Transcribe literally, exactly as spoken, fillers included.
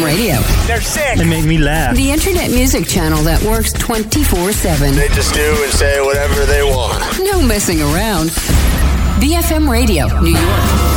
Radio. They're sick. They make me laugh. The internet music channel that works twenty-four seven. They just do and say whatever they want. No messing around. B F M Radio, New York.